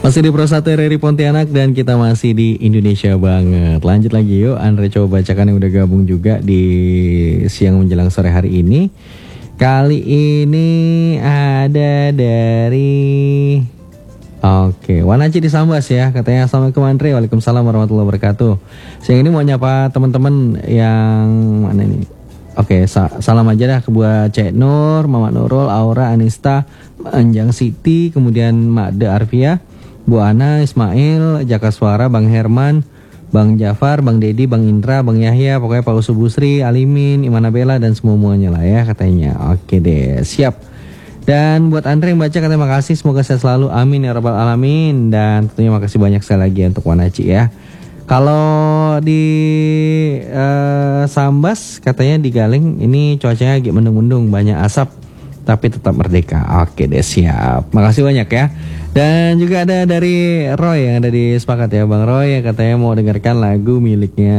Masih di Pro 1 RRI Pontianak dan kita masih di Indonesia banget. Lanjut lagi yuk, Andre coba bacakan yang udah gabung juga di siang menjelang sore hari ini. Kali ini ada dari Wanaci di Sambas ya. Katanya Assalamualaikum Andre, Waalaikumsalam warahmatullahi wabarakatuh. Siang ini mau nyapa teman-teman yang mana ini? Salam aja dah buat Cek Nur, Mama Nurul, Aura, Anista, Anjang Siti, kemudian Made Arfia, Bu Ana, Ismail, Jaka Suara, Bang Herman, Bang Jafar, Bang Dedi, Bang Indra, Bang Yahya, pokoknya Pak Usubusri, Alimin, Imana Bella dan semuanya lah ya katanya. Oke deh, siap. Dan buat Andre yang baca katanya makasih, semoga sehat selalu, amin ya rabbal alamin. Dan tentunya makasih banyak sekali lagi untuk Wanaci ya. Kalau di Sambas katanya di Galing ini cuacanya agak mendung-mendung, banyak asap tapi tetap merdeka. Oke deh, siap. Makasih banyak ya. Dan juga ada dari Roy yang ada di Sepakat ya, Bang Roy yang katanya mau dengarkan lagu miliknya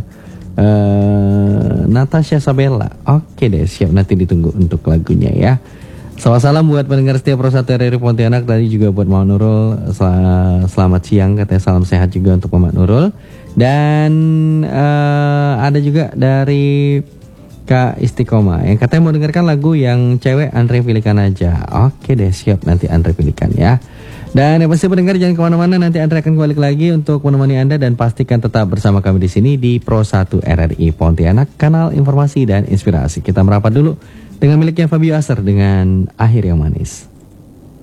Natasha Sabella. Oke deh, siap, nanti ditunggu untuk lagunya ya. Salam buat pendengar setia Pro 1 RRI Pontianak. Tadi juga buat Mama Nurul, selamat siang katanya, salam sehat juga untuk Mama Nurul. Dan ada juga dari Kak Istiqomah yang katanya mau dengarkan lagu yang cewek, Andre pilihkan aja. Oke deh, siap, nanti Andre pilihkan ya. Dan yang pasti pendengar jangan kemana-mana, nanti Andre akan balik lagi untuk menemani Anda dan pastikan tetap bersama kami di sini di Pro 1 RRI Pontianak, kanal informasi dan inspirasi. Kita merapat dulu dengan miliknya Fabio Aser dengan Akhir yang Manis.